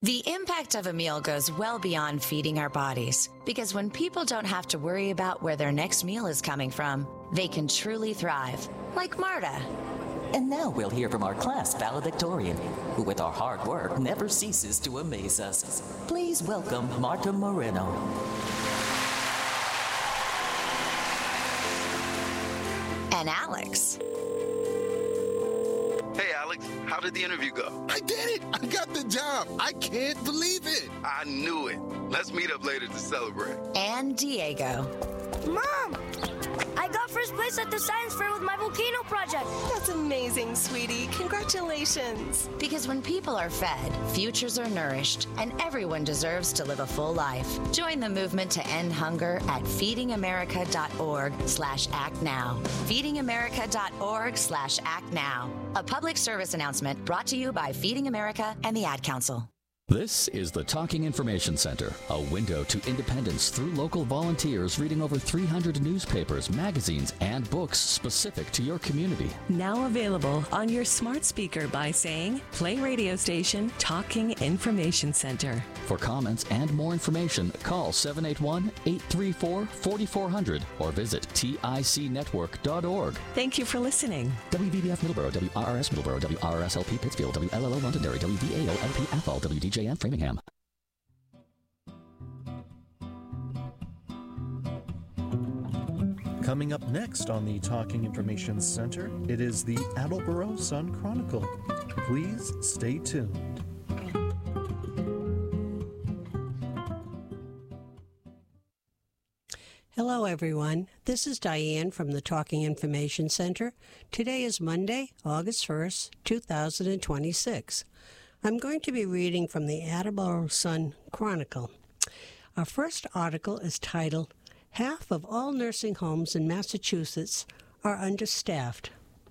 The impact of a meal goes well beyond feeding our bodies, because when people don't have to worry about where their next meal is coming from, they can truly thrive, like Marta. And now we'll hear from our class valedictorian, who with our hard work never ceases to amaze us. Please welcome Marta Moreno. And Alex. Hey, Alex, how did the interview go? I did it! I got the job! I can't believe it! I knew it. Let's meet up later to celebrate. And Diego. Mom! I got first place at the science fair with my volcano project. That's amazing, sweetie. Congratulations. Because when people are fed, futures are nourished, and everyone deserves to live a full life. Join the movement to end hunger at feedingamerica.org/actnow. feedingamerica.org/actnow. A public service announcement brought to you by Feeding America and the Ad Council. This is the Talking Information Center, a window to independence through local volunteers reading over 300 newspapers, magazines, and books specific to your community. Now available on your smart speaker by saying, play radio station Talking Information Center. For comments and more information, call 781-834-4400 or visit ticnetwork.org. Thank you for listening. WVBF Middleborough, WRRS Middleborough, WRSLP Pittsfield, WLLO Londonderry, WVAO LP Athol, WDJM Framingham. Coming up next on the Talking Information Center, it is the Attleboro Sun Chronicle. Please stay tuned. Hello, everyone. This is Diane from the Talking Information Center. Today is Monday, August 1st, 2026. I'm going to be reading from the Attleboro Sun Chronicle. Our first article is titled, Half of all nursing homes in Massachusetts are understaffed.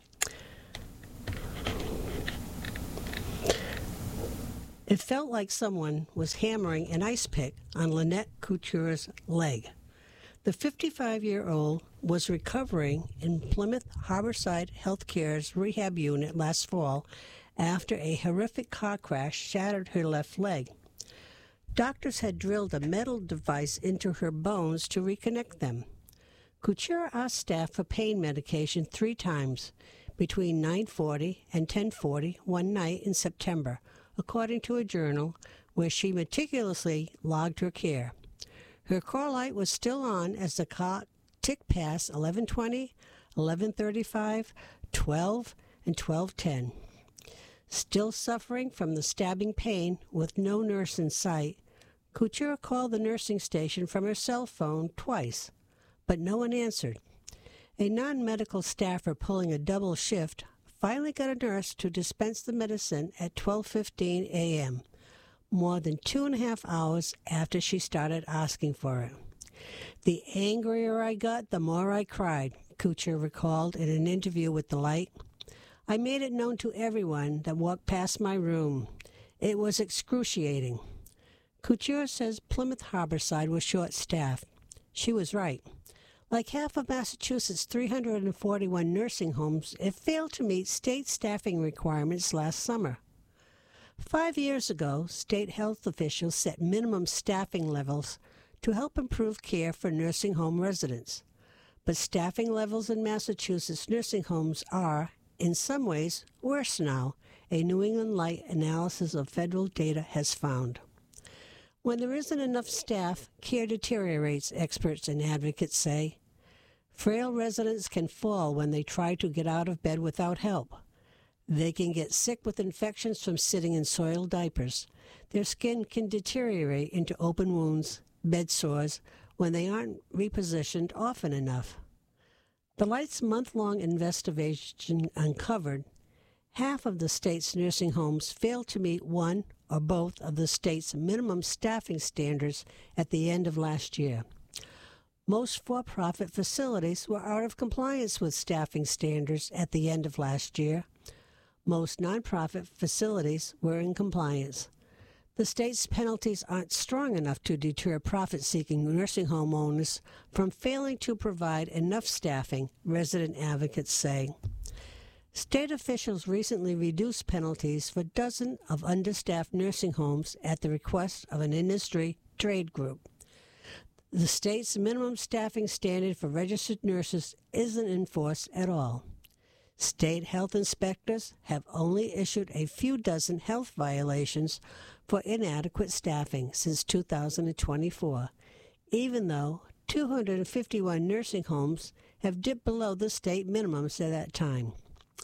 It felt like someone was hammering an ice pick on Lynette Couture's leg. The 55-year-old was recovering in Plymouth Harborside Healthcare's rehab unit last fall after a horrific car crash shattered her left leg. Doctors had drilled a metal device into her bones to reconnect them. Couture asked staff for pain medication 3 times, between 9:40 and 10:40 one night in September, according to a journal where she meticulously logged her care. Her car light was still on as the clock ticked past 11:20, 11:35, 12, and 12:10. Still suffering from the stabbing pain with no nurse in sight, Couture called the nursing station from her cell phone twice, but no one answered. A non-medical staffer pulling a double shift finally got a nurse to dispense the medicine at 12:15 a.m., more than 2.5 hours after she started asking for it. The angrier I got, the more I cried, Couture recalled in an interview with The Light. I made it known to everyone that walked past my room. It was excruciating. Couture says Plymouth Harborside was short-staffed. She was right. Like half of Massachusetts' 341 nursing homes, it failed to meet state staffing requirements last summer. 5 years ago, state health officials set minimum staffing levels to help improve care for nursing home residents. But staffing levels in Massachusetts nursing homes are, in some ways, worse now, a New England Light analysis of federal data has found. When there isn't enough staff, care deteriorates, experts and advocates say. Frail residents can fall when they try to get out of bed without help. They can get sick with infections from sitting in soiled diapers. Their skin can deteriorate into open wounds, bed sores, when they aren't repositioned often enough. The Light's month-long investigation uncovered half of the state's nursing homes failed to meet one or both of the state's minimum staffing standards at the end of last year. Most for-profit facilities were out of compliance with staffing standards at the end of last year. Most nonprofit facilities were in compliance. The state's penalties aren't strong enough to deter profit-seeking nursing home owners from failing to provide enough staffing, resident advocates say. State officials recently reduced penalties for dozens of understaffed nursing homes at the request of an industry trade group. The state's minimum staffing standard for registered nurses isn't enforced at all. State health inspectors have only issued a few dozen health violations for inadequate staffing since 2024, even though 251 nursing homes have dipped below the state minimums at that time.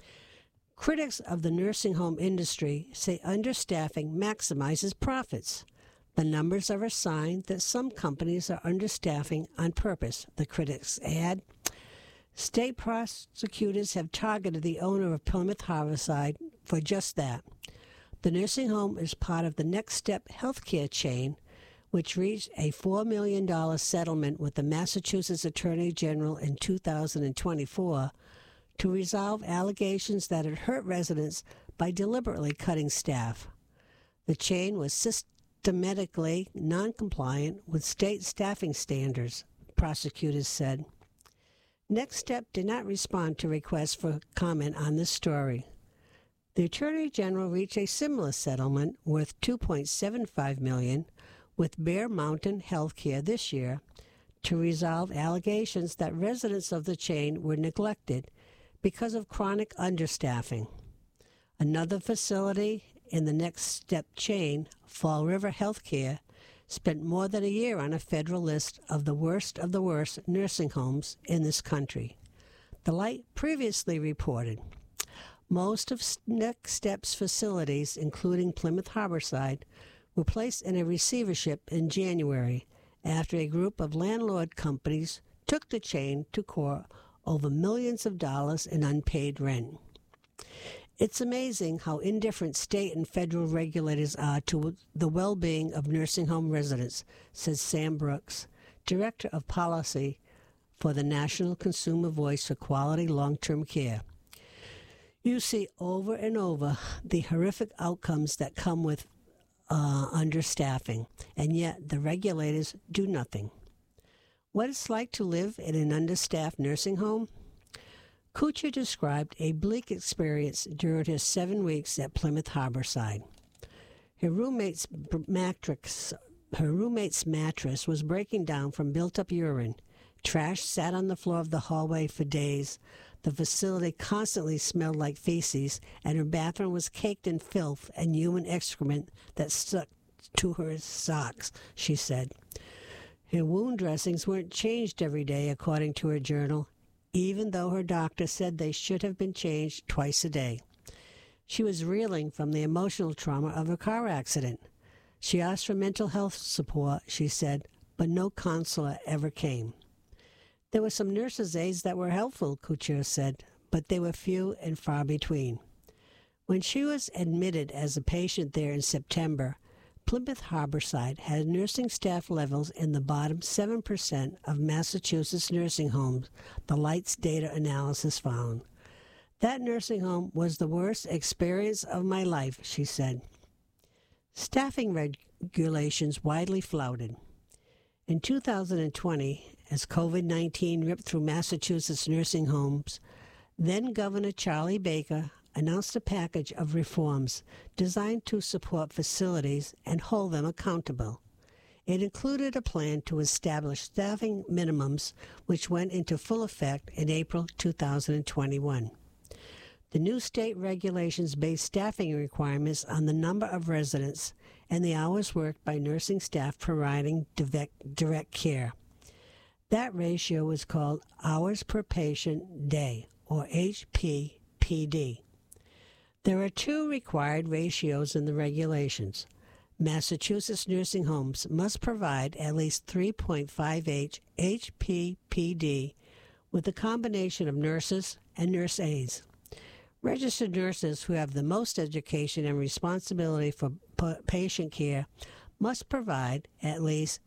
Critics of the nursing home industry say understaffing maximizes profits. The numbers are a sign that some companies are understaffing on purpose, the critics add. State prosecutors have targeted the owner of Plymouth Harborside for just that. The nursing home is part of the Next Step healthcare chain, which reached a $4 million settlement with the Massachusetts Attorney General in 2024 to resolve allegations that it hurt residents by deliberately cutting staff. The chain was systematically non-compliant with state staffing standards, prosecutors said. Next Step did not respond to requests for comment on this story. The Attorney General reached a similar settlement worth $2.75 million with Bear Mountain Healthcare this year to resolve allegations that residents of the chain were neglected because of chronic understaffing. Another facility in the Next Step chain, Fall River Healthcare, spent more than a year on a federal list of the worst nursing homes in this country. The Light previously reported most of Next Step's facilities, including Plymouth Harborside, were placed in a receivership in January after a group of landlord companies took the chain to court over millions of dollars in unpaid rent. It's amazing how indifferent state and federal regulators are to the well-being of nursing home residents, says Sam Brooks, Director of Policy for the National Consumer Voice for Quality Long-Term Care. You see over and over the horrific outcomes that come with understaffing, and yet the regulators do nothing. What it's like to live in an understaffed nursing home? Kuchar described a bleak experience during her 7 weeks at Plymouth Harborside. Her roommate's mattress was breaking down from built-up urine. Trash sat on the floor of the hallway for days. The facility constantly smelled like feces, and her bathroom was caked in filth and human excrement that stuck to her socks, she said. Her wound dressings weren't changed every day, according to her journal, even though her doctor said they should have been changed twice a day. She was reeling from the emotional trauma of a car accident. She asked for mental health support, she said, but no counselor ever came. There were some nurses' aides that were helpful, Kuchar said, but they were few and far between. When she was admitted as a patient there in September, Plymouth Harborside had nursing staff levels in the bottom 7% of Massachusetts nursing homes, the Lights data analysis found. That nursing home was the worst experience of my life, she said. Staffing regulations widely flouted. In 2020, as COVID-19 ripped through Massachusetts nursing homes, then Governor Charlie Baker announced a package of reforms designed to support facilities and hold them accountable. It included a plan to establish staffing minimums, which went into full effect in April 2021. The new state regulations base staffing requirements on the number of residents and the hours worked by nursing staff providing direct care. That ratio is called Hours Per Patient Day, or HPPD. There are two required ratios in the regulations. Massachusetts nursing homes must provide at least 3.58 HPPD with a combination of nurses and nurse aides. Registered nurses who have the most education and responsibility for patient care must provide at least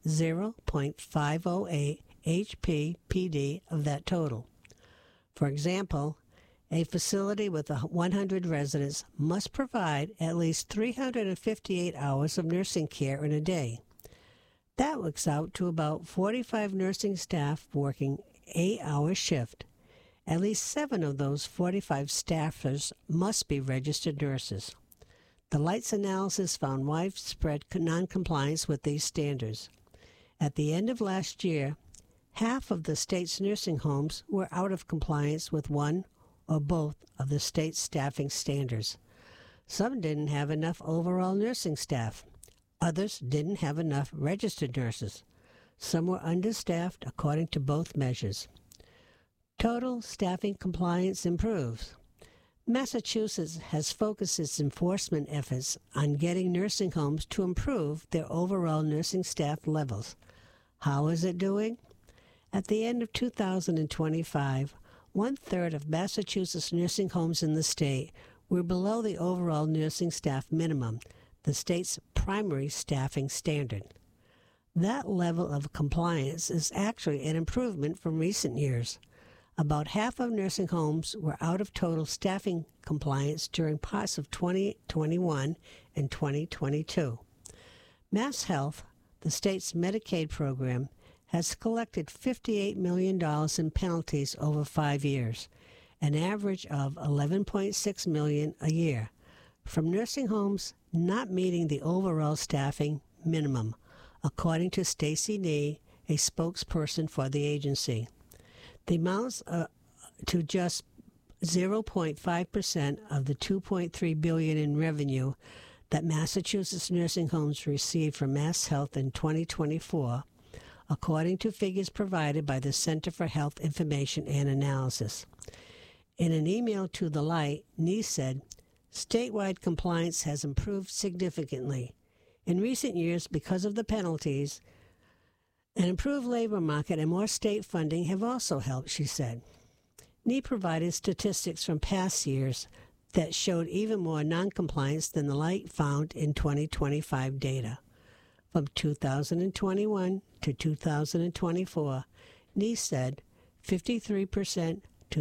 0.508 HPPD of that total. For example, a facility with 100 residents must provide at least 358 hours of nursing care in a day. That works out to about 45 nursing staff working 8-hour shift. At least 7 of those 45 staffers must be registered nurses. The Lights analysis found widespread noncompliance with these standards. At the end of last year, half of the state's nursing homes were out of compliance with one or both of the state's staffing standards. Some didn't have enough overall nursing staff. Others didn't have enough registered nurses. Some were understaffed according to both measures. Total staffing compliance improves. Massachusetts has focused its enforcement efforts on getting nursing homes to improve their overall nursing staff levels. How is it doing? At the end of 2025, 1/3 of Massachusetts nursing homes in the state were below the overall nursing staff minimum, the state's primary staffing standard. That level of compliance is actually an improvement from recent years. About half of nursing homes were out of total staffing compliance during parts of 2021 and 2022. MassHealth, the state's Medicaid program, has collected $58 million in penalties over 5 years, an average of $11.6 million a year, from nursing homes not meeting the overall staffing minimum, according to Stacy Nee, a spokesperson for the agency. The amounts to just 0.5% of the $2.3 billion in revenue that Massachusetts nursing homes received from MassHealth in 2024, according to figures provided by the Center for Health Information and Analysis. In an email to The Light, Nee said, "Statewide compliance has improved significantly. In recent years, because of the penalties, an improved labor market and more state funding have also helped," she said. Nee provided statistics from past years that showed even more noncompliance than the Light found in 2025 data. From 2021 to 2024, Nee said 53% to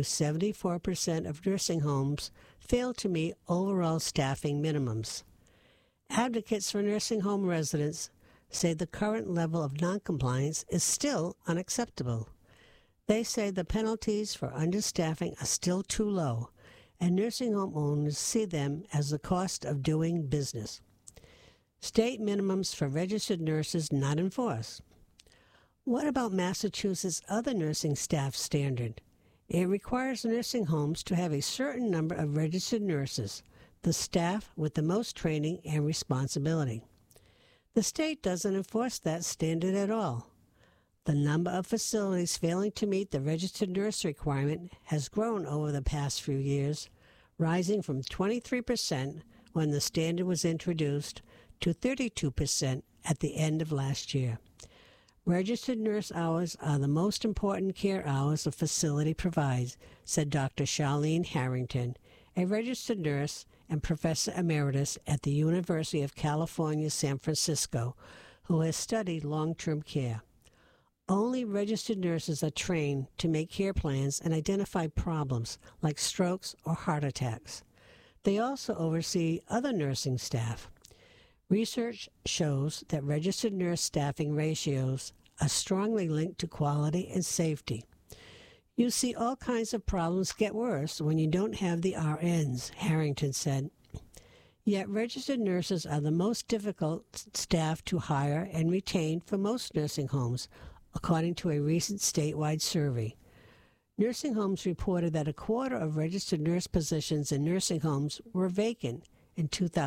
74% of nursing homes failed to meet overall staffing minimums. Advocates for nursing home residents say the current level of noncompliance is still unacceptable. They say the penalties for understaffing are still too low, and nursing home owners see them as the cost of doing business. State minimums for registered nurses not enforced. What about Massachusetts' other nursing staff standard? It requires nursing homes to have a certain number of registered nurses, the staff with the most training and responsibility. The state doesn't enforce that standard at all. The number of facilities failing to meet the registered nurse requirement has grown over the past few years, rising from 23% when the standard was introduced to 32% at the end of last year. Registered nurse hours are the most important care hours a facility provides, said Dr. Charlene Harrington, a registered nurse and professor emeritus at the University of California, San Francisco, who has studied long-term care. Only registered nurses are trained to make care plans and identify problems like strokes or heart attacks. They also oversee other nursing staff. Research shows that registered nurse staffing ratios are strongly linked to quality and safety. You see, all kinds of problems get worse when you don't have the RNs, Harrington said. Yet registered nurses are the most difficult staff to hire and retain for most nursing homes, according to a recent statewide survey. Nursing homes reported that 1/4 of registered nurse positions in nursing homes were vacant in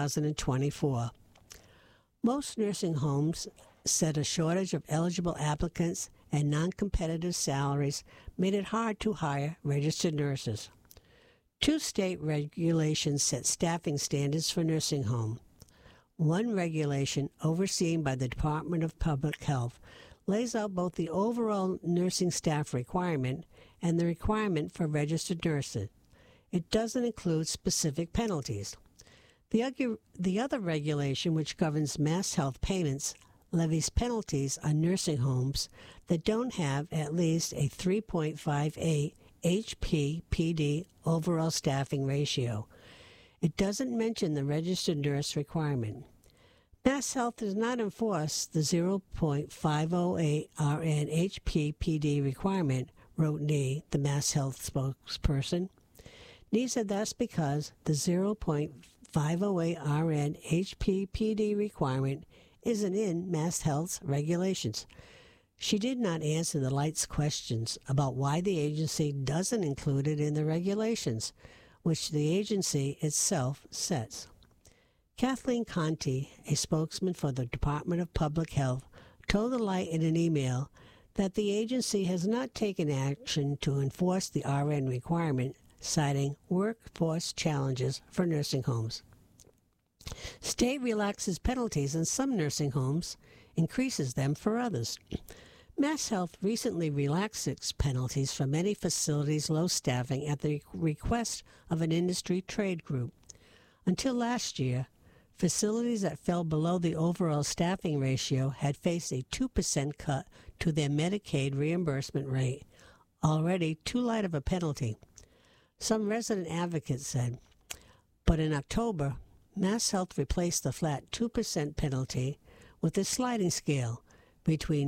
2024. Most nursing homes said a shortage of eligible applicants and non-competitive salaries made it hard to hire registered nurses. 2 state regulations set staffing standards for nursing home. One regulation, overseen by the Department of Public Health, lays out both the overall nursing staff requirement and the requirement for registered nurses. It doesn't include specific penalties. The other regulation, which governs MassHealth payments, levies penalties on nursing homes that don't have at least a 3.58 HPPD overall staffing ratio. It doesn't mention the registered nurse requirement. MassHealth does not enforce the 0.508 RN HPPD requirement wrote Nee, the Mass Health spokesperson. Nee said that's because the 0.508 RN HPPD requirement isn't in Mass Health's regulations. She did not answer the Light's questions about why the agency doesn't include it in the regulations, which the agency itself sets. Kathleen Conti, a spokesman for the Department of Public Health, told the Light in an email that the agency has not taken action to enforce the RN requirement, citing workforce challenges for nursing homes. State relaxes penalties in some nursing homes, increases them for others. Mass Health recently relaxed its penalties for many facilities' low staffing at the request of an industry trade group. Until last year, facilities that fell below the overall staffing ratio had faced a 2% cut to their Medicaid reimbursement rate, already too light of a penalty. Some resident advocates said, but in October, Mass Health replaced the flat 2% penalty with a sliding scale between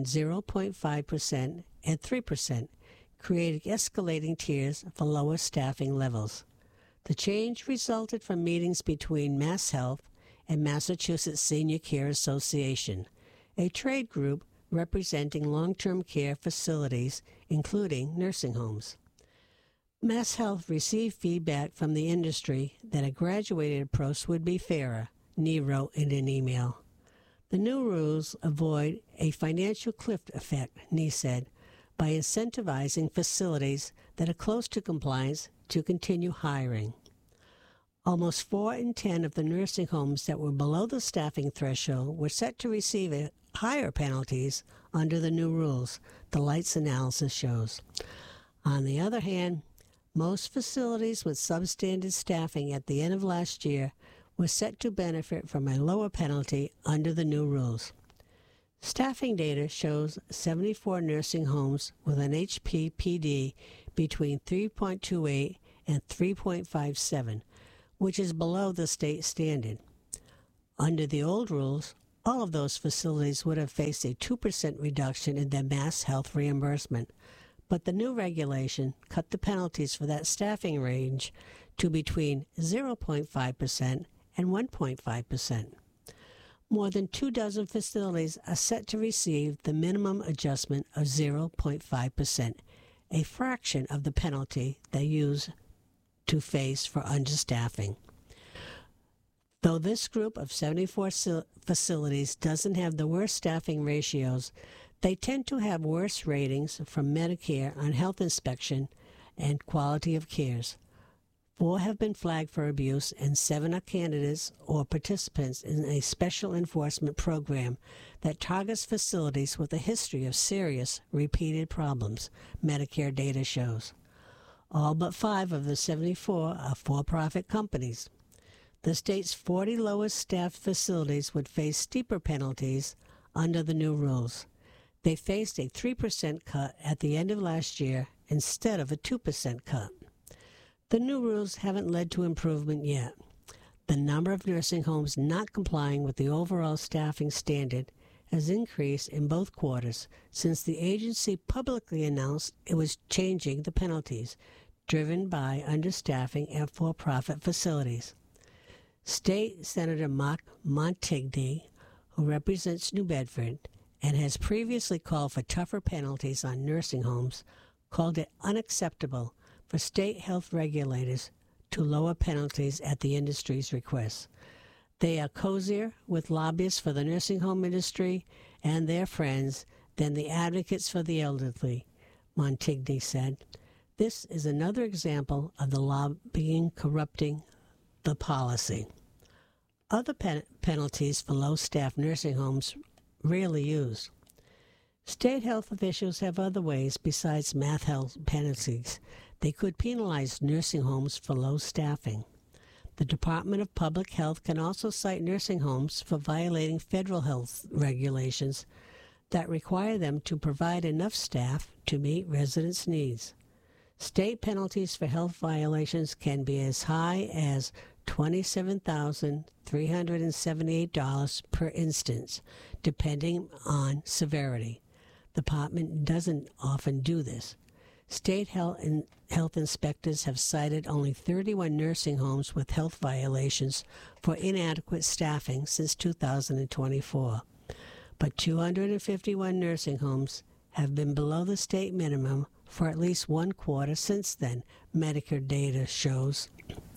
0.5% and 3%, creating escalating tiers for lower staffing levels. The change resulted from meetings between Mass Health and Massachusetts Senior Care Association, a trade group representing long-term care facilities, including nursing homes. Mass Health received feedback from the industry that a graduated approach would be fairer, Nee wrote in an email. The new rules avoid a financial cliff effect, Nee said, by incentivizing facilities that are close to compliance to continue hiring. Almost 4 in 10 of the nursing homes that were below the staffing threshold were set to receive higher penalties under the new rules, the Light's analysis shows. On the other hand, most facilities with substandard staffing at the end of last year were set to benefit from a lower penalty under the new rules. Staffing data shows 74 nursing homes with an HPPD between 3.28 and 3.57, which is below the state standard. Under the old rules, all of those facilities would have faced a 2% reduction in their Mass Health reimbursement, but the new regulation cut the penalties for that staffing range to between 0.5% and 1.5%. More than 24 facilities are set to receive the minimum adjustment of 0.5%, a fraction of the penalty they use to face for understaffing. Though this group of 74 facilities doesn't have the worst staffing ratios, they tend to have worse ratings from Medicare on health inspection and quality of cares. 4 have been flagged for abuse, and 7 are candidates or participants in a special enforcement program that targets facilities with a history of serious, repeated problems, Medicare data shows. All but 5 of the 74 are for-profit companies. The state's 40 lowest staffed facilities would face steeper penalties under the new rules. They faced a 3% cut at the end of last year instead of a 2% cut. The new rules haven't led to improvement yet. The number of nursing homes not complying with the overall staffing standard has increased in both quarters since the agency publicly announced it was changing the penalties, driven by understaffing at for-profit facilities. State Senator Mark Montigny, who represents New Bedford and has previously called for tougher penalties on nursing homes, called it unacceptable for state health regulators to lower penalties at the industry's request. They are cozier with lobbyists for the nursing home industry and their friends than the advocates for the elderly, Montigny said. This is another example of the lobbying corrupting the policy. Other penalties for low-staffed nursing homes rarely used. State health officials have other ways besides math health penalties. They could penalize nursing homes for low staffing. The Department of Public Health can also cite nursing homes for violating federal health regulations that require them to provide enough staff to meet residents' needs. State penalties for health violations can be as high as $27,378 per instance, depending on severity. The department doesn't often do this. State health inspectors have cited only 31 nursing homes with health violations for inadequate staffing since 2024. But 251 nursing homes have been below the state minimum for at least one quarter since then, Medicare data shows.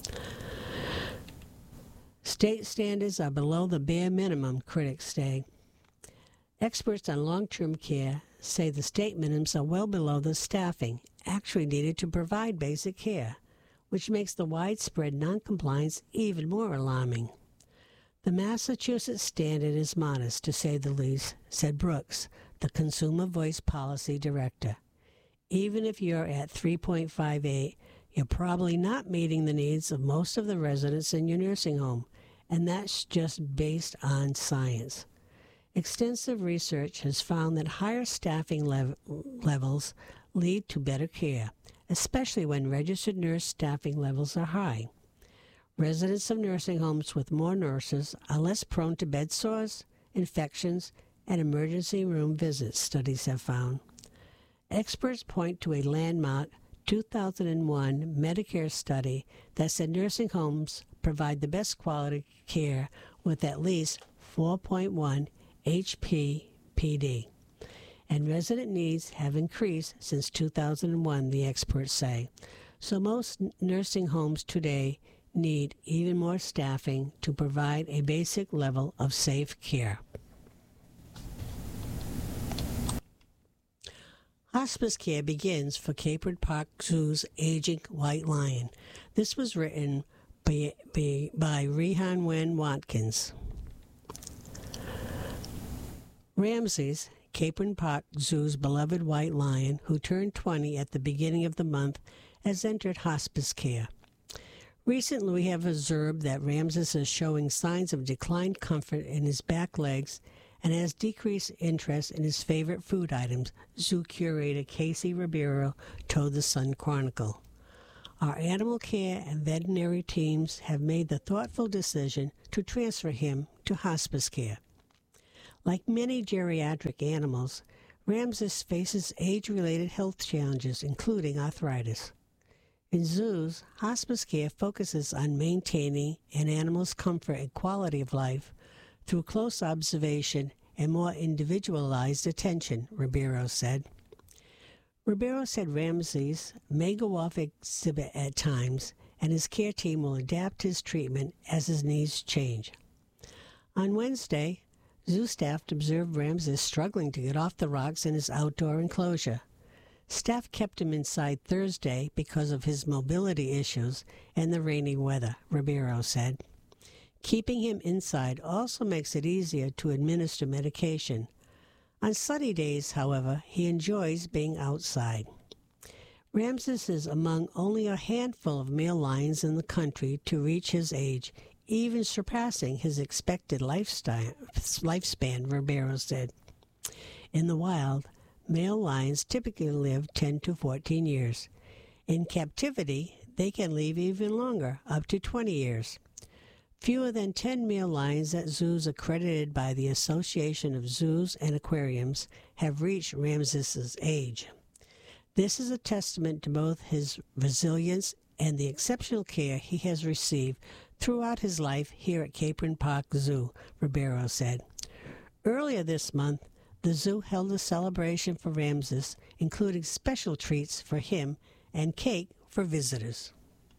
State standards are below the bare minimum, critics say. Experts on long-term care say the state minimums are well below the staffing actually needed to provide basic care, which makes the widespread noncompliance even more alarming. The Massachusetts standard is modest, to say the least, said Brooks, the Consumer Voice Policy Director. Even if you're at 3.58, you're probably not meeting the needs of most of the residents in your nursing home, and that's just based on science. Extensive research has found that higher staffing levels lead to better care, especially when registered nurse staffing levels are high. Residents of nursing homes with more nurses are less prone to bed sores, infections, and emergency room visits, studies have found. Experts point to a landmark 2001 Medicare study that said nursing homes provide the best quality care with at least 4.1 HPPD. And resident needs have increased since 2001, the experts say. So most nursing homes today need even more staffing to provide a basic level of safe care. Hospice care begins for Capron Park Zoo's aging white lion. This was written by Rehan Wen Watkins. Ramses, Capron Park Zoo's beloved white lion, who turned 20 at the beginning of the month, has entered hospice care. Recently, we have observed that Ramses is showing signs of declined comfort in his back legs and has decreased interest in his favorite food items, zoo curator Casey Ribeiro told the Sun Chronicle. Our animal care and veterinary teams have made the thoughtful decision to transfer him to hospice care. Like many geriatric animals, Ramses faces age-related health challenges, including arthritis. In zoos, hospice care focuses on maintaining an animal's comfort and quality of life through close observation and more individualized attention, Ribeiro said. Ribeiro said Ramses may go off exhibit at times, and his care team will adapt his treatment as his needs change. On Wednesday, zoo staff observed Ramses struggling to get off the rocks in his outdoor enclosure. Staff kept him inside Thursday because of his mobility issues and the rainy weather, Ribeiro said. Keeping him inside also makes it easier to administer medication. On sunny days, however, he enjoys being outside. Ramses is among only a handful of male lions in the country to reach his age, even surpassing his expected lifespan, Ribeiro said. In the wild, male lions typically live 10 to 14 years. In captivity, they can live even longer, up to 20 years. Fewer than 10 male lions at zoos accredited by the Association of Zoos and Aquariums have reached Ramses's age. This is a testament to both his resilience and the exceptional care he has received throughout his life here at Capron Park Zoo, Ribeiro said. Earlier this month, the zoo held a celebration for Ramses, including special treats for him and cake for visitors.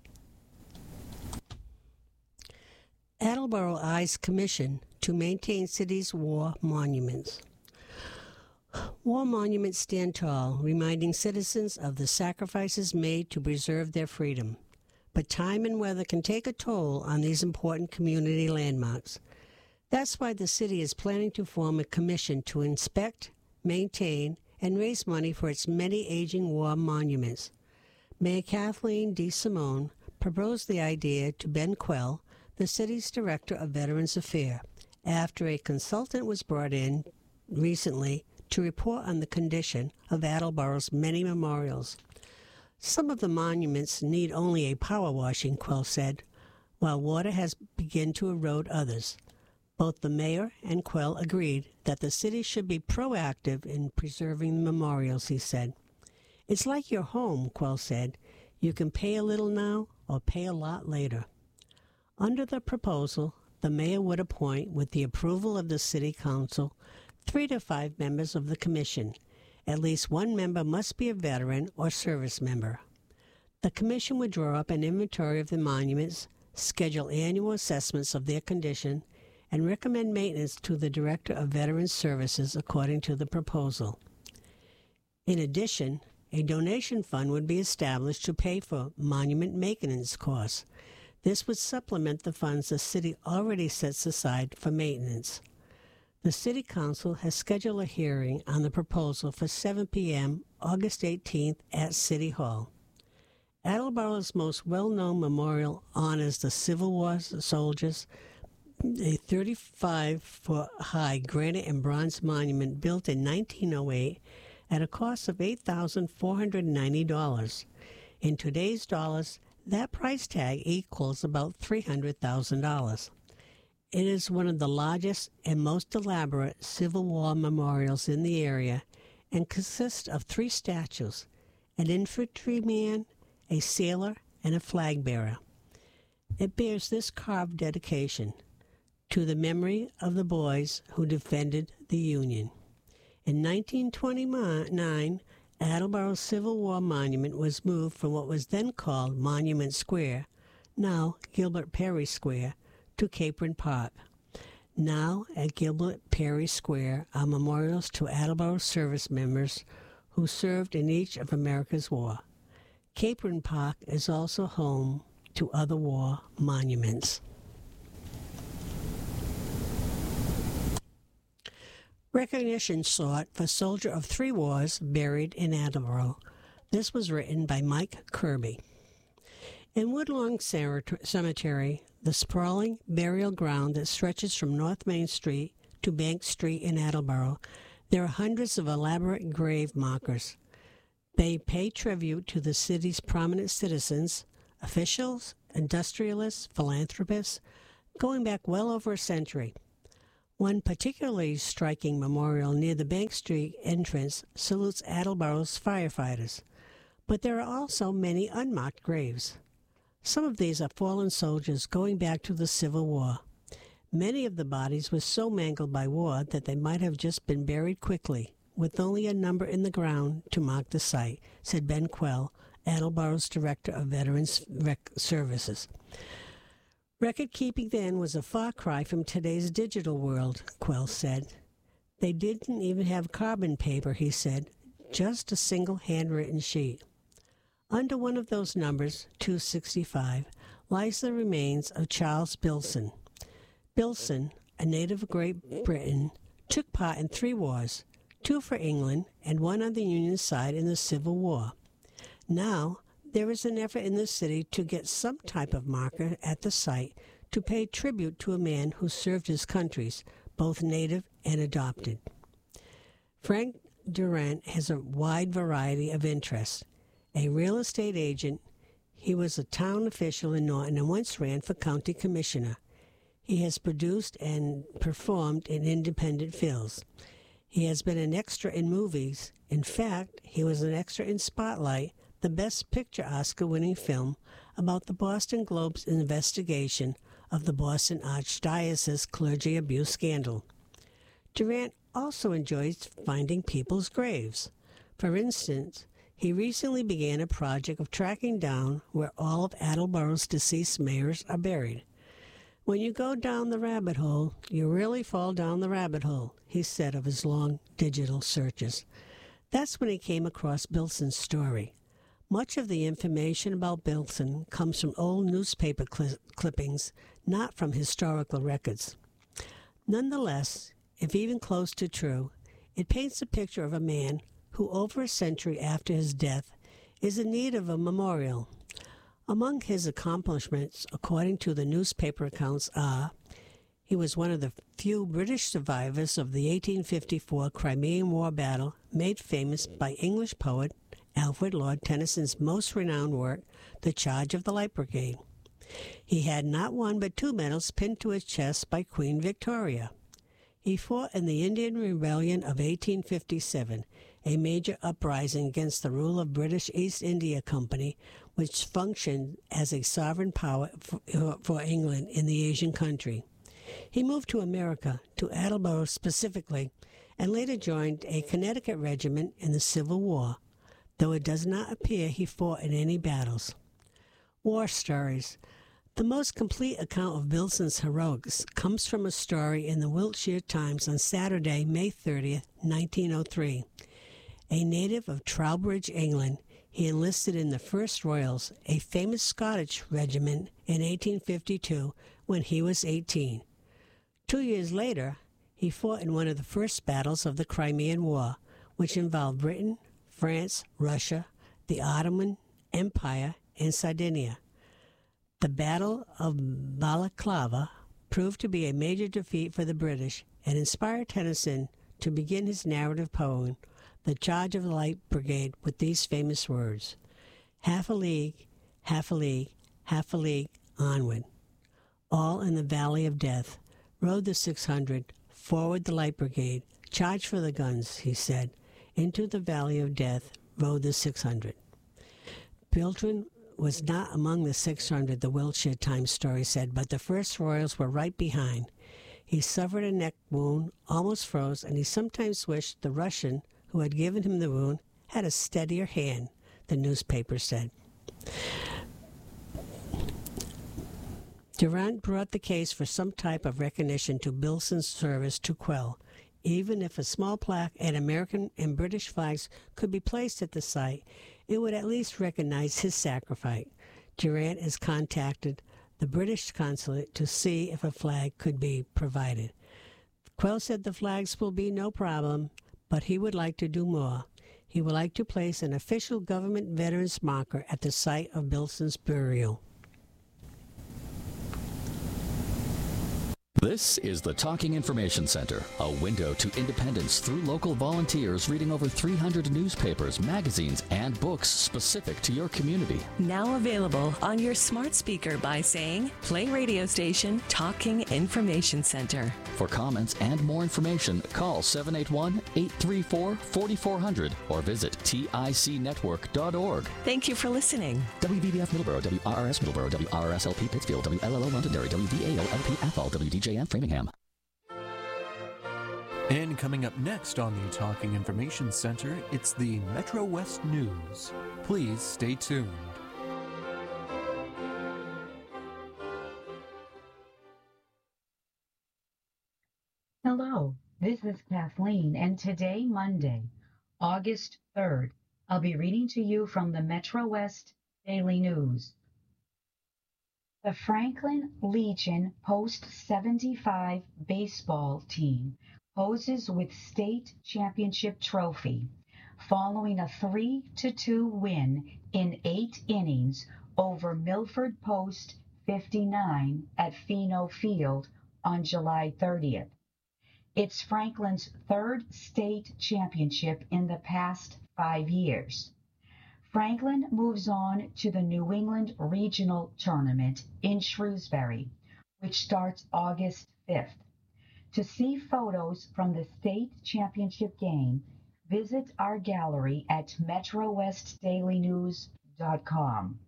Attleboro eyes commission to maintain city's war monuments. War monuments stand tall, reminding citizens of the sacrifices made to preserve their freedom. But time and weather can take a toll on these important community landmarks. That's why the city is planning to form a commission to inspect, maintain, and raise money for its many aging war monuments. Mayor Kathleen DeSimone proposed the idea to Ben Quell, the city's Director of Veterans Affairs, after a consultant was brought in recently to report on the condition of Attleboro's many memorials. Some of the monuments need only a power washing, Quell said, while water has begun to erode others. Both the mayor and Quell agreed that the city should be proactive in preserving the memorials, he said. It's like your home, Quell said. You can pay a little now or pay a lot later. Under the proposal, the mayor would appoint, with the approval of the city council, 3 to 5 members of the commission. At least one member must be a veteran or service member. The commission would draw up an inventory of the monuments, schedule annual assessments of their condition, and recommend maintenance to the Director of Veterans Services according to the proposal. In addition, a donation fund would be established to pay for monument maintenance costs. This would supplement the funds the city already sets aside for maintenance. The City Council has scheduled a hearing on the proposal for 7 p.m. August 18th at City Hall. Attleboro's most well-known memorial honors the Civil War soldiers, a 35-foot-high granite and bronze monument built in 1908 at a cost of $8,490. In today's dollars, that price tag equals about $300,000. It is one of the largest and most elaborate Civil War memorials in the area and consists of 3 statues, an infantryman, a sailor, and a flag bearer. It bears this carved dedication: to the memory of the boys who defended the Union. In 1929, Attleboro's Civil War Monument was moved from what was then called Monument Square, now Gilbert Perry Square, to Capron Park. Now at Gilbert Perry Square are memorials to Attleboro service members who served in each of America's war. Capron Park is also home to other war monuments. Recognition sought for Soldier of 3 Wars buried in Attleboro. This was written by Mike Kirby. In Woodlawn Cemetery, the sprawling burial ground that stretches from North Main Street to Bank Street in Attleboro, there are hundreds of elaborate grave markers. They pay tribute to the city's prominent citizens, officials, industrialists, philanthropists, going back well over a century. One particularly striking memorial near the Bank Street entrance salutes Attleboro's firefighters, but there are also many unmarked graves. Some of these are fallen soldiers going back to the Civil War. Many of the bodies were so mangled by war that they might have just been buried quickly, with only a number in the ground to mark the site, said Ben Quell, Attleboro's Director of Veterans Services. Record-keeping then was a far cry from today's digital world, Quell said. They didn't even have carbon paper, he said, just a single handwritten sheet. Under one of those numbers, 265, lies the remains of Charles Bilson. Bilson, a native of Great Britain, took part in 3 wars, 2 for England and 1 on the Union side in the Civil War. Now, there is an effort in the city to get some type of marker at the site to pay tribute to a man who served his countries, both native and adopted. Frank Durant has a wide variety of interests. A real estate agent, he was a town official in Norton and once ran for county commissioner. He has produced and performed in independent films. He has been an extra in movies. In fact, he was an extra in Spotlight, the Best Picture Oscar-winning film about the Boston Globe's investigation of the Boston Archdiocese clergy abuse scandal. Durant also enjoys finding people's graves. For instance, he recently began a project of tracking down where all of Attleboro's deceased mayors are buried. When you go down the rabbit hole, you really fall down the rabbit hole, he said of his long digital searches. That's when he came across Bilson's story. Much of the information about Bilson comes from old newspaper clippings, not from historical records. Nonetheless, if even close to true, it paints a picture of a man who, over a century after his death, is in need of a memorial. Among his accomplishments, according to the newspaper accounts, are he was one of the few British survivors of the 1854 Crimean War battle, made famous by English poet Alfred Lord Tennyson's most renowned work, The Charge of the Light Brigade. He had not 1 but 2 medals pinned to his chest by Queen Victoria. He fought in the Indian Rebellion of 1857 a major uprising against the rule of British East India Company, which functioned as a sovereign power for England in the Asian country. He moved to America, to Attleboro specifically, and later joined a Connecticut regiment in the Civil War, though it does not appear he fought in any battles. War stories. The most complete account of Billson's heroics comes from a story in the Wiltshire Times on Saturday, May 30th, 1903. A native of Trowbridge, England, he enlisted in the First Royals, a famous Scottish regiment, in 1852 when he was 18. 2 years later, he fought in one of the first battles of the Crimean War, which involved Britain, France, Russia, the Ottoman Empire, and Sardinia. The Battle of Balaclava proved to be a major defeat for the British and inspired Tennyson to begin his narrative poem, The Charge of the Light Brigade, with these famous words: half a league, half a league, half a league onward. All in the valley of death rode the 600, forward the Light Brigade, charge for the guns, he said. Into the valley of death rode the 600. Bilton was not among the 600, the Wiltshire Times story said, but the First Royals were right behind. He suffered a neck wound, almost froze, and he sometimes wished the Russian who had given him the wound had a steadier hand, the newspaper said. Durant brought the case for some type of recognition to Billson's service to Quell. Even if a small plaque and American and British flags could be placed at the site, it would at least recognize his sacrifice. Durant has contacted the British consulate to see if a flag could be provided. Quell said the flags will be no problem, but he would like to do more. He would like to place an official government veterans marker at the site of Billson's burial. This is the Talking Information Center, a window to independence through local volunteers reading over 300 newspapers, magazines, and books specific to your community. Now available on your smart speaker by saying, play radio station Talking Information Center. For comments and more information, call 781-834-4400 or visit ticnetwork.org. Thank you for listening. WVBF Middleborough, WRRS Middleborough, WRRS-LP Pittsfield, WLLO Londonderry, WVAO-LP Athol, WDJM Framingham. And coming up next on the Talking Information Center, it's the Metro West News. Please stay tuned. Hello, this is Kathleen, and today, Monday, August 3rd, I'll be reading to you from the Metro West Daily News. The Franklin Legion Post-75 baseball team poses with state championship trophy following a 3-2 win in 8 innings over Milford Post 59 at Pheno Field on July 30th. It's Franklin's third state championship in the past 5 years. Franklin moves on to the New England Regional Tournament in Shrewsbury, which starts August 5th. To see photos from the state championship game, visit our gallery at MetroWestDailyNews.com.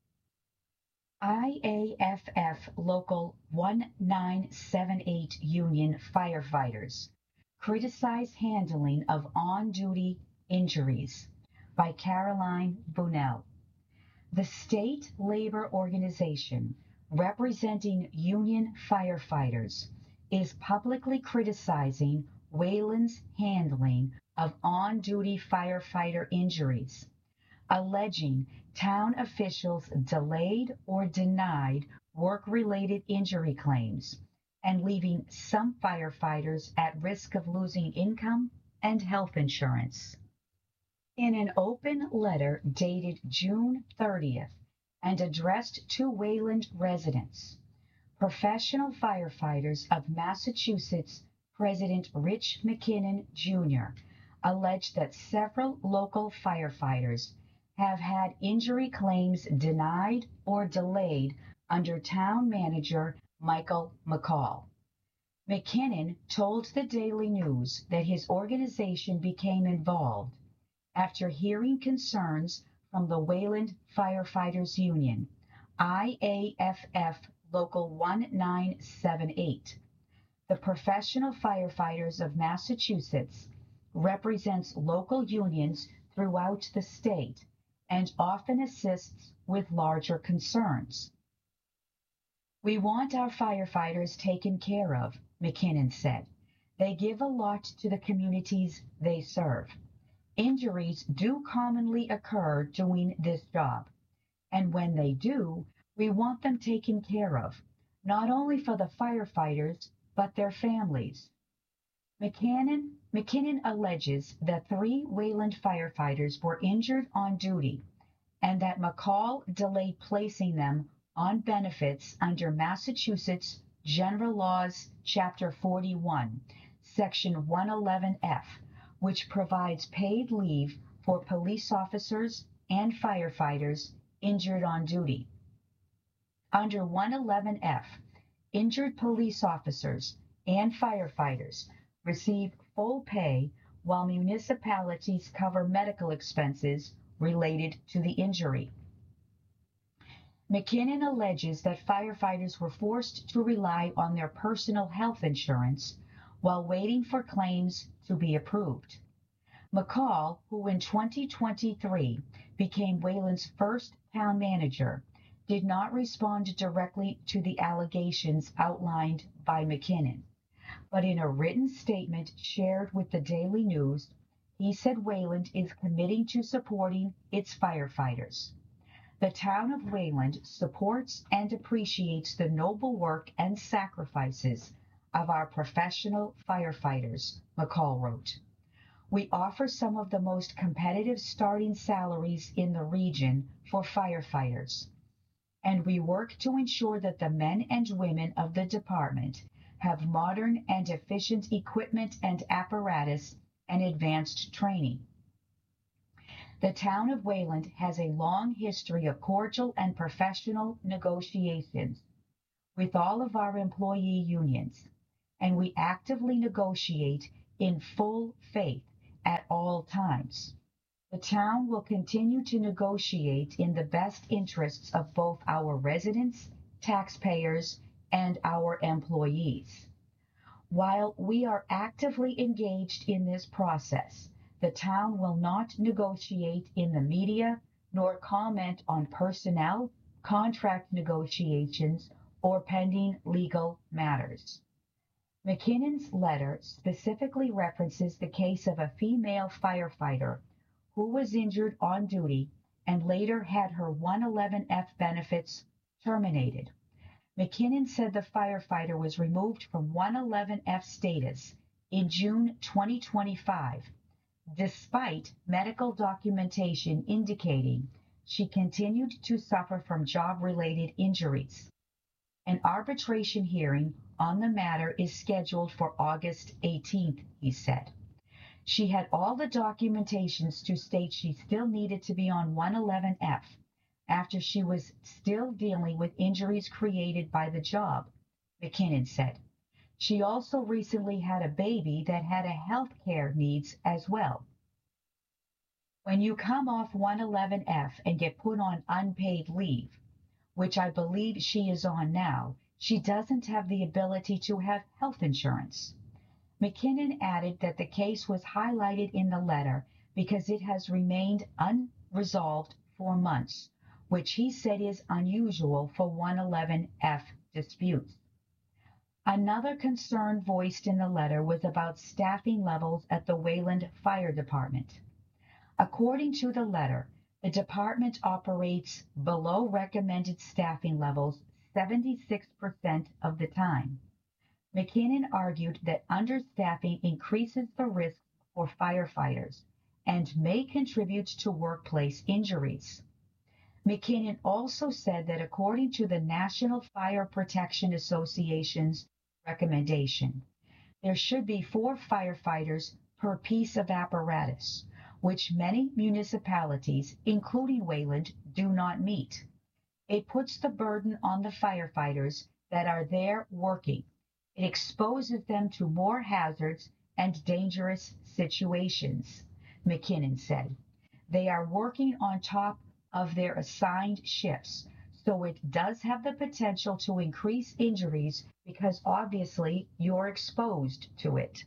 IAFF Local 1978 Union firefighters criticize handling of on-duty injuries, by Caroline Bunnell. The state labor organization representing union firefighters is publicly criticizing Wayland's handling of on-duty firefighter injuries, alleging town officials delayed or denied work-related injury claims and leaving some firefighters at risk of losing income and health insurance. In an open letter dated June 30th and addressed to Wayland residents, professional firefighters of Massachusetts President Rich McKinnon, Jr. alleged that several local firefighters have had injury claims denied or delayed under town manager Michael McCall. McKinnon told the Daily News that his organization became involved after hearing concerns from the Wayland Firefighters Union, IAFF Local 1978. The Professional Firefighters of Massachusetts represents local unions throughout the state and often assists with larger concerns. We want our firefighters taken care of, McKinnon said. They give a lot to the communities they serve. Injuries do commonly occur doing this job, and when they do, we want them taken care of, not only for the firefighters, but their families. McKinnon alleges that 3 Wayland firefighters were injured on duty and that McCall delayed placing them on benefits under Massachusetts General Laws, Chapter 41, Section 111F, which provides paid leave for police officers and firefighters injured on duty. Under 111F, injured police officers and firefighters receive full pay while municipalities cover medical expenses related to the injury. McKinnon alleges that firefighters were forced to rely on their personal health insurance while waiting for claims to be approved. McCall, who in 2023 became Wayland's first town manager, did not respond directly to the allegations outlined by McKinnon, but in a written statement shared with the Daily News, he said Wayland is committing to supporting its firefighters. The town of Wayland supports and appreciates the noble work and sacrifices of our professional firefighters, McCall wrote. We offer some of the most competitive starting salaries in the region for firefighters, and we work to ensure that the men and women of the department have modern and efficient equipment and apparatus and advanced training. The town of Wayland has a long history of cordial and professional negotiations with all of our employee unions, and we actively negotiate in full faith at all times. The town will continue to negotiate in the best interests of both our residents, taxpayers, and our employees. While we are actively engaged in this process, the town will not negotiate in the media nor comment on personnel, contract negotiations, or pending legal matters. McKinnon's letter specifically references the case of a female firefighter who was injured on duty and later had her 111F benefits terminated. McKinnon said the firefighter was removed from 111F status in June 2025, despite medical documentation indicating she continued to suffer from job-related injuries. An arbitration hearing on the matter is scheduled for August 18th, he said. She had all the documentations to state she still needed to be on 111F after she was still dealing with injuries created by the job, McKinnon said. She also recently had a baby that had a health care needs as well. When you come off 111F and get put on unpaid leave, which I believe she is on now, she doesn't have the ability to have health insurance. McKinnon added that the case was highlighted in the letter because it has remained unresolved for months, which he said is unusual for 111F disputes. Another concern voiced in the letter was about staffing levels at the Wayland Fire Department. According to the letter, the department operates below recommended staffing levels 76% of the time. McKinnon argued that understaffing increases the risk for firefighters and may contribute to workplace injuries. McKinnon also said that according to the National Fire Protection Association's recommendation, there should be 4 firefighters per piece of apparatus, which many municipalities, including Wayland, do not meet. It puts the burden on the firefighters that are there working. It exposes them to more hazards and dangerous situations, McKinnon said. They are working on top of their assigned shifts, so it does have the potential to increase injuries because obviously you're exposed to it.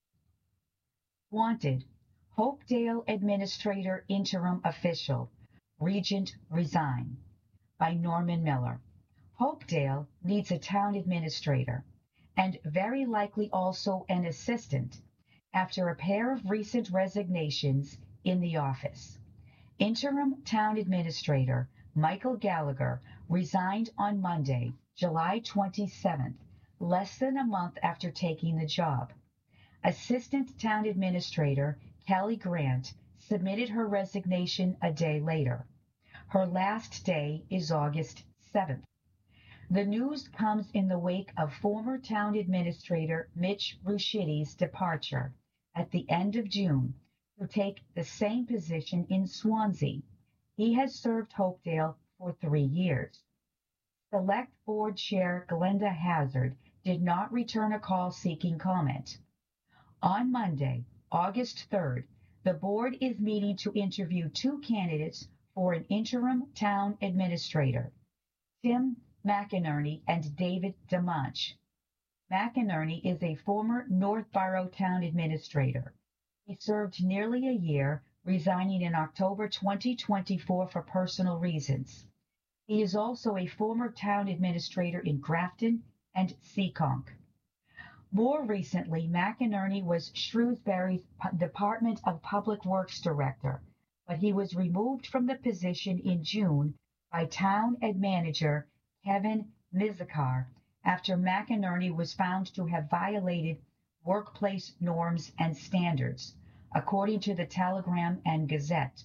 Wanted, Hopedale Administrator Interim Official, Regent Resign, by Norman Miller. Hopedale needs a town administrator, and very likely also an assistant, after a pair of recent resignations in the office. Interim Town Administrator Michael Gallagher resigned on Monday, July 27th, less than a month after taking the job. Assistant Town Administrator Kelly Grant submitted her resignation a day later. Her last day is August 7th. The news comes in the wake of former Town Administrator Mitch Rushitti's departure at the end of June to take the same position in Swansea. He has served Hopedale for 3 years. Select Board Chair Glenda Hazard did not return a call seeking comment. On Monday, August 3rd, the board is meeting to interview 2 candidates for an interim town administrator, Tim McInerney and David DeMonch. McInerney is a former Northborough town administrator. He served nearly a year, resigning in October 2024 for personal reasons. He is also a former town administrator in Grafton and Seekonk. More recently, McInerney was Shrewsbury's Department of Public Works Director, but he was removed from the position in June by Town Manager Kevin Mizikar after McInerney was found to have violated workplace norms and standards, according to the Telegram and Gazette.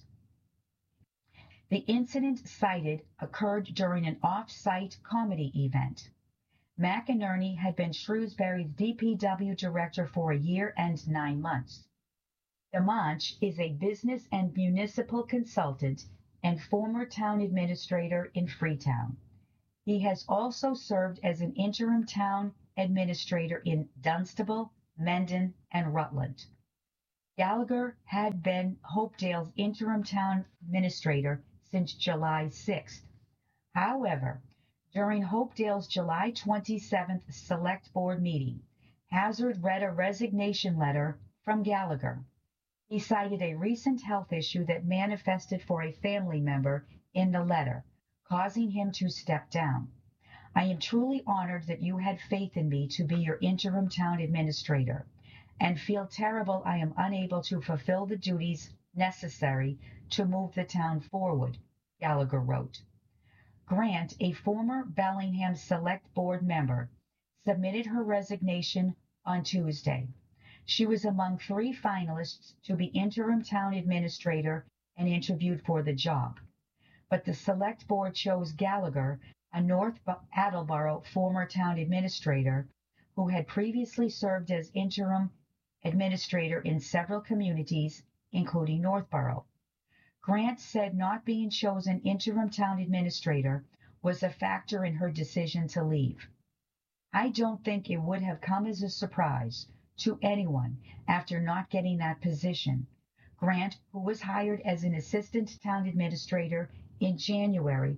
The incident cited occurred during an off-site comedy event. McInerney had been Shrewsbury's DPW director for a year and 9 months. DeMonch is a business and municipal consultant and former town administrator in Freetown. He has also served as an interim town administrator in Dunstable, Mendon, and Rutland. Gallagher had been Hopedale's interim town administrator since July 6th. However, during Hopedale's July 27th Select Board meeting, Hazard read a resignation letter from Gallagher. He cited a recent health issue that manifested for a family member in the letter, causing him to step down. I am truly honored that you had faith in me to be your interim town administrator, and feel terrible I am unable to fulfill the duties necessary to move the town forward, Gallagher wrote. Grant, a former Bellingham Select Board member, submitted her resignation on Tuesday. She was among 3 finalists to be interim town administrator and interviewed for the job. But the Select Board chose Gallagher, a North Attleboro former town administrator who had previously served as interim administrator in several communities, including Northborough. Grant said not being chosen interim town administrator was a factor in her decision to leave. I don't think it would have come as a surprise to anyone after not getting that position, Grant, who was hired as an assistant town administrator in January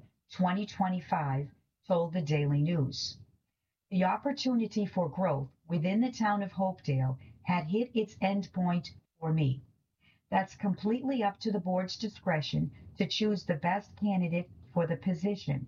2025, told the Daily News. The opportunity for growth within the town of Hopedale had hit its end point for me. That's completely up to the board's discretion to choose the best candidate for the position.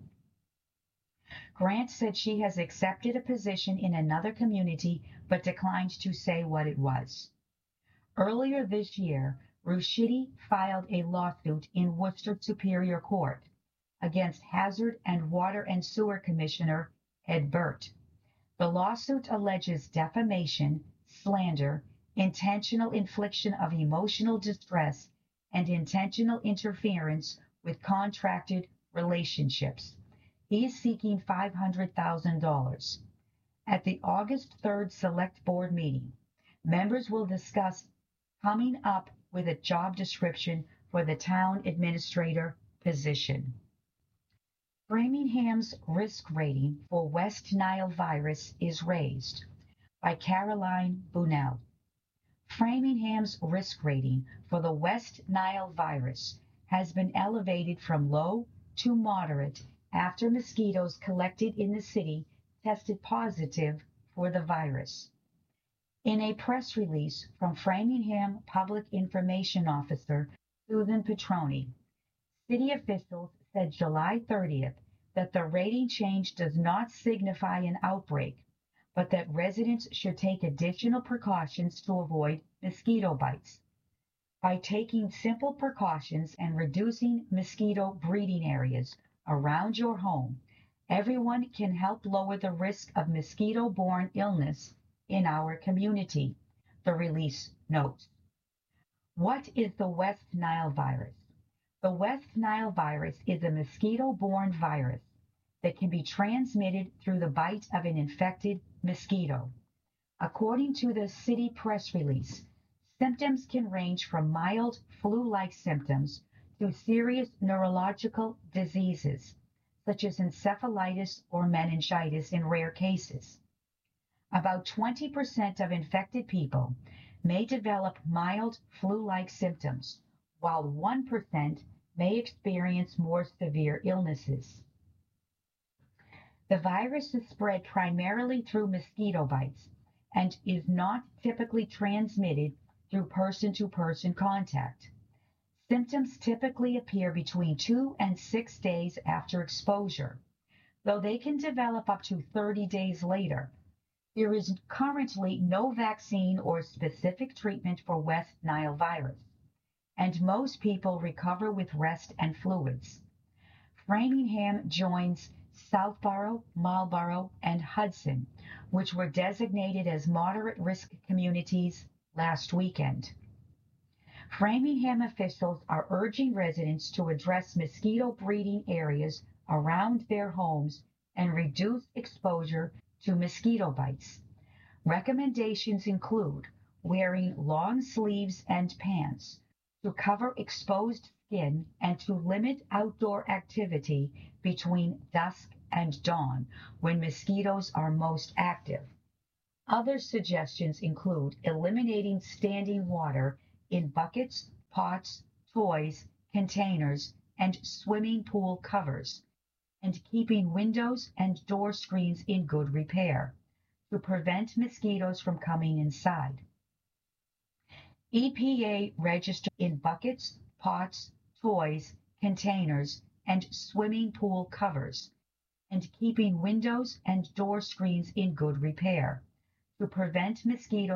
Grant said she has accepted a position in another community but declined to say what it was. Earlier this year, Rushitti filed a lawsuit in Worcester Superior Court against Hazard and Water and Sewer Commissioner Ed Burt. The lawsuit alleges defamation, slander, intentional infliction of emotional distress, and intentional interference with contracted relationships. He is seeking $500,000. At the August 3rd Select Board meeting, members will discuss coming up with a job description for the town administrator position. Framingham's risk rating for West Nile virus is raised, by Caroline Bunnell. Framingham's risk rating for the West Nile virus has been elevated from low to moderate after mosquitoes collected in the city tested positive for the virus. In a press release from Framingham Public Information Officer Susan Petroni, city officials said July 30th that the rating change does not signify an outbreak, but that residents should take additional precautions to avoid mosquito bites. By taking simple precautions and reducing mosquito breeding areas around your home, everyone can help lower the risk of mosquito-borne illness in our community, the release notes. What is the West Nile virus? The West Nile virus is a mosquito-borne virus that can be transmitted through the bite of an infected mosquito. According to the city press release, symptoms can range from mild flu-like symptoms to serious neurological diseases, such as encephalitis or meningitis in rare cases. About 20% of infected people may develop mild flu-like symptoms, while 1% may experience more severe illnesses. The virus is spread primarily through mosquito bites and is not typically transmitted through person-to-person contact. Symptoms typically appear between 2 and 6 days after exposure, though they can develop up to 30 days later. There is currently no vaccine or specific treatment for West Nile virus, and most people recover with rest and fluids. Framingham joins Southborough, Marlborough, and Hudson, which were designated as moderate risk communities last weekend. Framingham officials are urging residents to address mosquito breeding areas around their homes and reduce exposure to mosquito bites. Recommendations include wearing long sleeves and pants to cover exposed skin and to limit outdoor activity between dusk and dawn when mosquitoes are most active. Other suggestions include eliminating standing water in buckets, pots, toys, containers, and swimming pool covers, and keeping windows and door screens in good repair to prevent mosquitoes from coming inside. EPA registered in buckets, pots, toys, containers, and swimming pool covers, and keeping windows and door screens in good repair to prevent mosquitoes